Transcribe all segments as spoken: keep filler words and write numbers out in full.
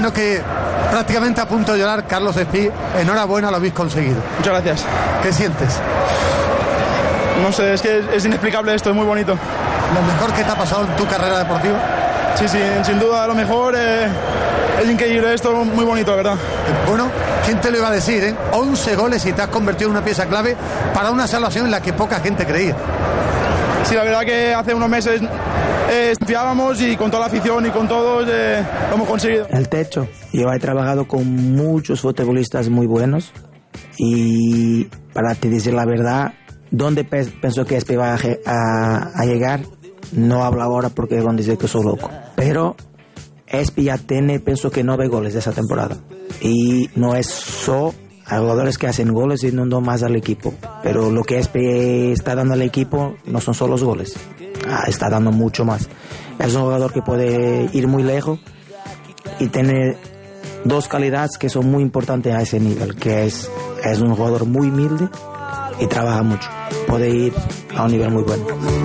imagino que prácticamente a punto de llorar, Carlos Espí, enhorabuena, lo habéis conseguido. Muchas gracias. ¿Qué sientes? No sé, es que es inexplicable esto, es muy bonito. ¿Lo mejor que te ha pasado en tu carrera deportiva? Sí, sí, sin duda lo mejor. Eh, es increíble esto, muy bonito, la verdad. Bueno, ¿quién te lo iba a decir, eh? once goles y te has convertido en una pieza clave para una salvación en la que poca gente creía. Sí, la verdad que hace unos meses eh, fiábamos y con toda la afición y con todos eh, lo hemos conseguido. El techo. Yo he trabajado con muchos futbolistas muy buenos y para te decir la verdad, ¿dónde pe- pensó que Espi va a, a, a llegar? No hablo ahora porque van a decir que soy loco. Pero Espi ya tiene, pienso que nueve goles de esa temporada. Y no es solo hay jugadores que hacen goles y no dan más al equipo. Pero lo que Espi está dando al equipo no son solo los goles. Ah, está dando mucho más. Es un jugador que puede ir muy lejos y tener dos calidades que son muy importantes a ese nivel, que es, es un jugador muy humilde y trabaja mucho. Puede ir a un nivel muy bueno.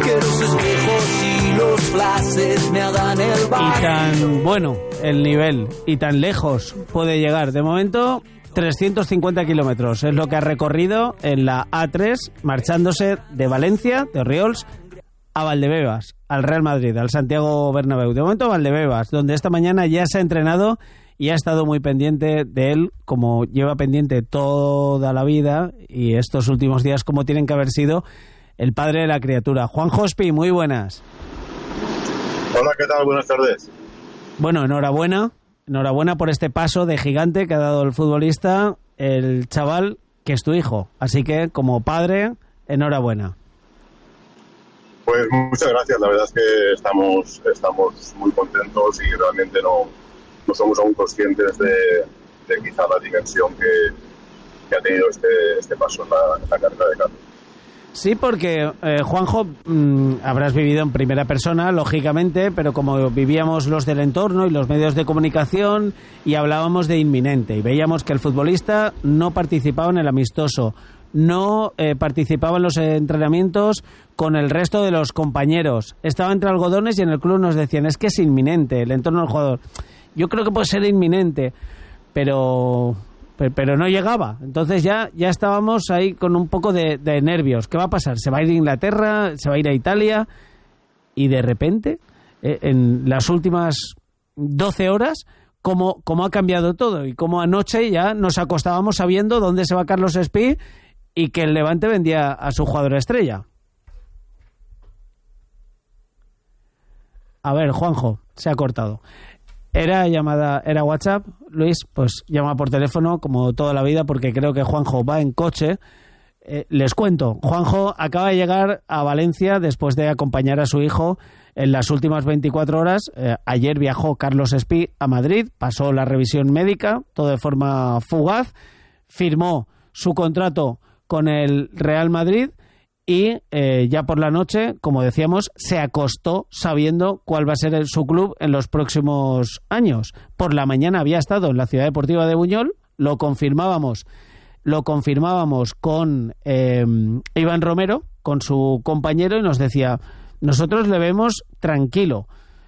Y tan bueno el nivel y tan lejos puede llegar. De momento, trescientos cincuenta kilómetros es lo que ha recorrido en la A tres, marchándose de Valencia, de Orriols, a Valdebebas, al Real Madrid, al Santiago Bernabéu. De momento, Valdebebas, donde esta mañana ya se ha entrenado y ha estado muy pendiente de él, como lleva pendiente toda la vida, y estos últimos días como tienen que haber sido el padre de la criatura. Juanjo Espí, muy buenas. Hola, ¿qué tal? Buenas tardes. Bueno, enhorabuena, enhorabuena por este paso de gigante que ha dado el futbolista, el chaval que es tu hijo. Así que, como padre, enhorabuena. Pues muchas gracias, la verdad es que estamos, estamos muy contentos y realmente no, no somos aún conscientes de, de quizá la dimensión que, que ha tenido este, este paso en la, en la carrera de Carlos. Sí, porque, eh, Juanjo, mmm, habrás vivido en primera persona, lógicamente, pero como vivíamos los del entorno y los medios de comunicación y hablábamos de inminente y veíamos que el futbolista no participaba en el amistoso, no eh, participaba en los entrenamientos con el resto de los compañeros, estaba entre algodones y en el club nos decían, es que es inminente el entorno del jugador. Yo creo que puede ser inminente, pero... pero no llegaba. Entonces ya, ya estábamos ahí con un poco de, de nervios. ¿Qué va a pasar? ¿Se va a ir a Inglaterra? ¿Se va a ir a Italia? Y de repente, eh, en las últimas doce horas, cómo, cómo ha cambiado todo y cómo anoche ya nos acostábamos sabiendo dónde se va Carlos Espí y que el Levante vendía a su jugador estrella. A ver, Juanjo, se ha cortado. Era llamada, era WhatsApp, Luis, pues llama por teléfono como toda la vida porque creo que Juanjo va en coche. Eh, les cuento, Juanjo acaba de llegar a Valencia después de acompañar a su hijo en las últimas veinticuatro horas. Eh, ayer viajó Carlos Espí a Madrid, pasó la revisión médica, todo de forma fugaz, firmó su contrato con el Real Madrid y eh, ya por la noche, como decíamos, se acostó sabiendo cuál va a ser el, su club en los próximos años. Por la mañana había estado en la Ciudad Deportiva de Buñol, lo confirmábamos, lo confirmábamos con eh, Iván Romero, con su compañero, y nos decía, nosotros le vemos tranquilo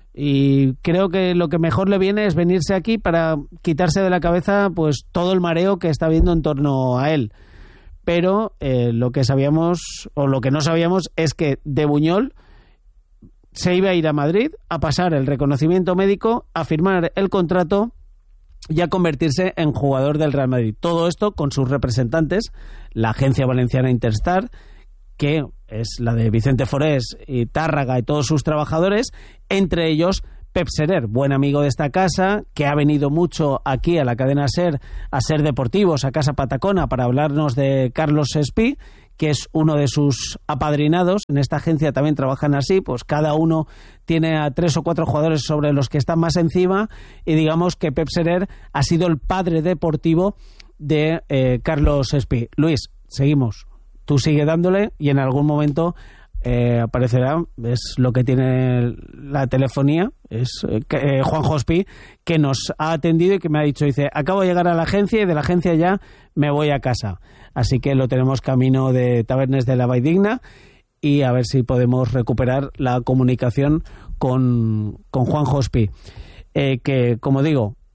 y creo que lo que mejor le viene es venirse aquí para quitarse de la cabeza pues todo el mareo que está viendo en torno a él. Pero eh, lo que sabíamos, o lo que no sabíamos, es que de Buñol se iba a ir a Madrid a pasar el reconocimiento médico, a firmar el contrato y a convertirse en jugador del Real Madrid. Todo esto con sus representantes, la agencia valenciana Interstar, que es la de Vicente Forés y Tárraga y todos sus trabajadores, entre ellos Pep Serer, buen amigo de esta casa, que ha venido mucho aquí a la cadena SER, a SER Deportivos, a Casa Patacona, para hablarnos de Carlos Espí, que es uno de sus apadrinados. En esta agencia también trabajan así, pues cada uno tiene a tres o cuatro jugadores sobre los que están más encima, y digamos que Pep Serer ha sido el padre deportivo de eh, Carlos Espí. Luis, seguimos. Tú sigue dándole y en algún momento Eh, aparecerá, es lo que tiene la telefonía, es eh, Juanjo Espí, que nos ha atendido y que me ha dicho, dice, acabo de llegar a la agencia y de la agencia ya me voy a casa. Así que lo tenemos camino de Tabernes de la Valldigna y a ver si podemos recuperar la comunicación con, con Juanjo Espí, eh, que, como digo,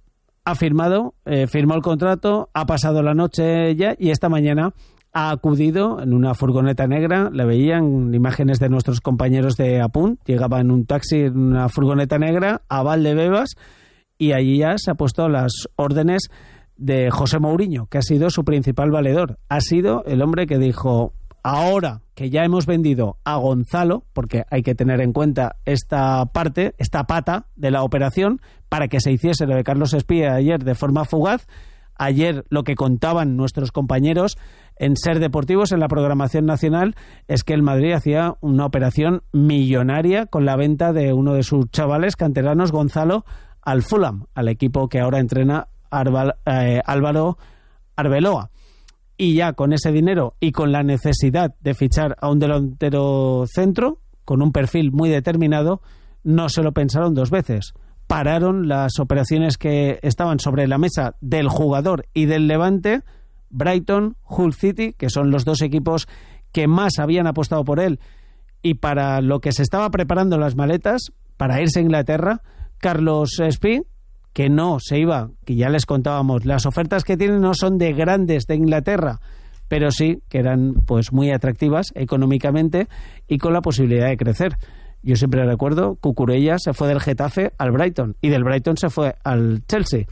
ha firmado, eh, firmó el contrato, ha pasado la noche ya y esta mañana ha acudido en una furgoneta negra, la veían imágenes de nuestros compañeros de Apunt, llegaba en un taxi, en una furgoneta negra a Valdebebas y allí ya se ha puesto las órdenes de José Mourinho, que ha sido su principal valedor. Ha sido el hombre que dijo, ahora que ya hemos vendido a Gonzalo, porque hay que tener en cuenta esta parte, esta pata de la operación, para que se hiciese lo de Carlos Espía ayer de forma fugaz. Ayer lo que contaban nuestros compañeros en Ser Deportivos, en la programación nacional, es que el Madrid hacía una operación millonaria con la venta de uno de sus chavales canteranos, Gonzalo, al Fulham, al equipo que ahora entrena Arbal, eh, Álvaro Arbeloa. Y ya con ese dinero y con la necesidad de fichar a un delantero centro, con un perfil muy determinado, no se lo pensaron dos veces. Pararon las operaciones que estaban sobre la mesa del jugador y del Levante, Brighton, Hull City, que son los dos equipos que más habían apostado por él. Y para lo que se estaba preparando las maletas, para irse a Inglaterra, Carlos Espí, que no se iba, que ya les contábamos, las ofertas que tienen no son de grandes de Inglaterra, pero sí que eran pues muy atractivas económicamente y con la posibilidad de crecer. Yo siempre recuerdo, Cucurella se fue del Getafe al Brighton y del Brighton se fue al Chelsea.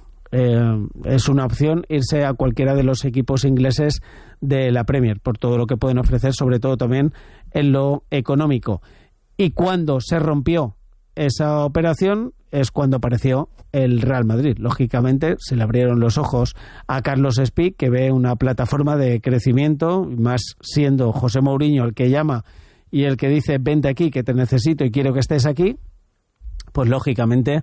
Eh, es una opción irse a cualquiera de los equipos ingleses de la Premier, por todo lo que pueden ofrecer, sobre todo también en lo económico. Y cuando se rompió esa operación es cuando apareció el Real Madrid. Lógicamente se le abrieron los ojos a Carlos Espí, que ve una plataforma de crecimiento, más siendo José Mourinho el que llama y el que dice vente aquí que te necesito y quiero que estés aquí, pues lógicamente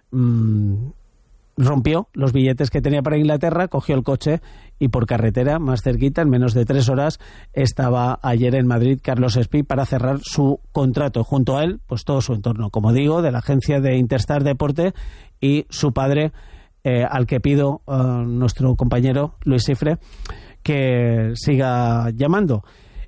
mmm, rompió los billetes que tenía para Inglaterra, cogió el coche y por carretera, más cerquita, en menos de tres horas, estaba ayer en Madrid Carlos Espí para cerrar su contrato. Junto a él, pues todo su entorno, como digo, de la agencia de Interstar Deporte y su padre, eh, al que pido a uh, nuestro compañero Luis Cifre que siga llamando.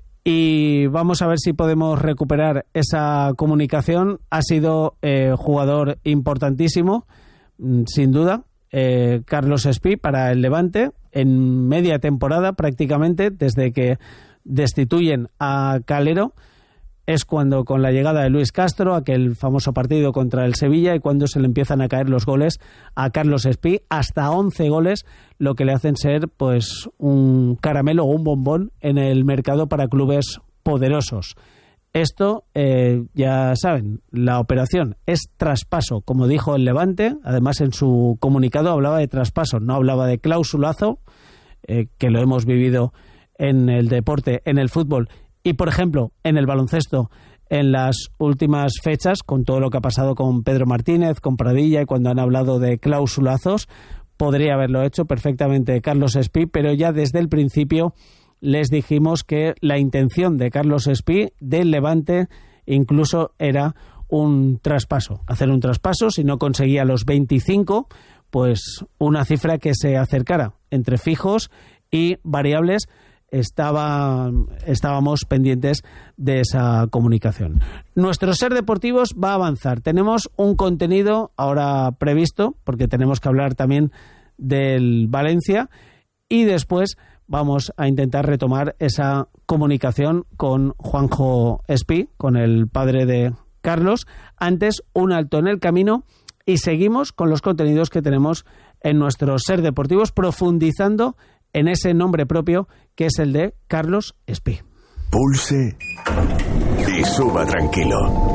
Y vamos a ver si podemos recuperar esa comunicación. Ha sido eh, jugador importantísimo, sin duda, eh, Carlos Espí para el Levante en media temporada prácticamente, desde que destituyen a Calero, es cuando con la llegada de Luis Castro, aquel famoso partido contra el Sevilla, y cuando se le empiezan a caer los goles a Carlos Espí, hasta once goles, lo que le hacen ser pues un caramelo o un bombón en el mercado para clubes poderosos. Esto, eh, ya saben, la operación es traspaso, como dijo el Levante. Además, en su comunicado hablaba de traspaso, no hablaba de clausulazo, eh, que lo hemos vivido en el deporte, en el fútbol y, por ejemplo, en el baloncesto en las últimas fechas, con todo lo que ha pasado con Pedro Martínez, con Pradilla, y cuando han hablado de clausulazos, podría haberlo hecho perfectamente Carlos Espí, pero ya desde el principio les dijimos que la intención de Carlos Espí del Levante incluso era un traspaso, hacer un traspaso, si no conseguía los veinticinco, pues una cifra que se acercara entre fijos y variables. Estaba, estábamos pendientes de esa comunicación. Nuestro Ser Deportivos va a avanzar. Tenemos un contenido ahora previsto, porque tenemos que hablar también del Valencia, y después vamos a intentar retomar esa comunicación con Juanjo Espí, con el padre de Carlos. Antes, un alto en el camino y seguimos con los contenidos que tenemos en nuestro Ser Deportivos, profundizando en ese nombre propio que es el de Carlos Espí. Pulse y suba tranquilo.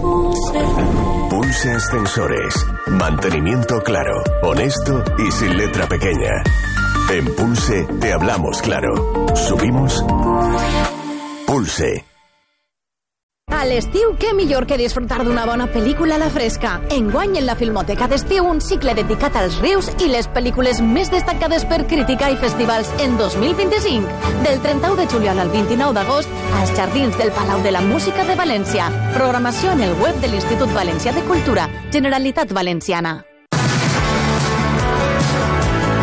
Pulse Ascensores. Mantenimiento claro, honesto y sin letra pequeña. En Pulse te hablamos claro. Subimos. Pulse. A l'estiu, què millor que disfrutar d'una bona pel·lícula a la fresca? Enguany, en la Filmoteca d'Estiu, un cicle dedicat als rius i les pel·lícules més destacades per crítica i festivals en dos mil vint-i-cinc. Del trenta-u de juliol al vint-i-nou d'agost, als jardins del Palau de la Música de València. Programació en el web de l'Institut Valencià de Cultura, Generalitat Valenciana.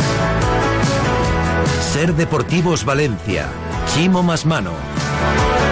Ser Deportivos Valencia. Chimo Masmano.